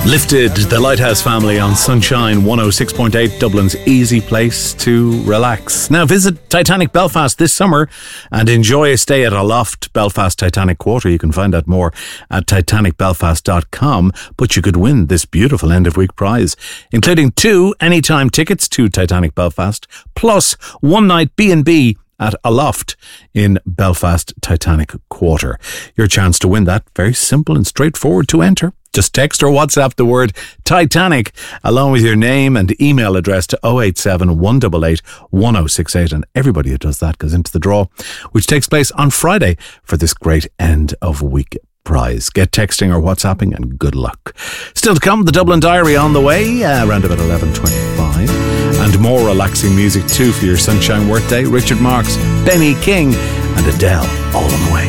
Lifted, the Lighthouse Family on Sunshine 106.8, Dublin's easy place to relax. Now visit Titanic Belfast this summer and enjoy a stay at Aloft Belfast Titanic Quarter. You can find out more at titanicbelfast.com, but you could win this beautiful end of week prize, including 2 anytime tickets to Titanic Belfast, plus 1 night B&B at Aloft in Belfast Titanic Quarter. Your chance to win that, very simple and straightforward to enter. Just text or WhatsApp the word Titanic along with your name and email address to 087 188 1068, and everybody who does that goes into the draw, which takes place on Friday for this great end of week prize. Get texting or WhatsApping and good luck. Still to come, the Dublin Diary on the way around about 11:25, and more relaxing music too for your sunshine work day. Richard Marx, Benny King and Adele all on the way.